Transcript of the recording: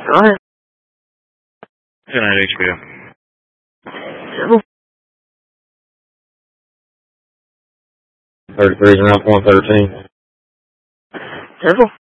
Go ahead. 10 HBO. Careful. 33 is around .13. Careful.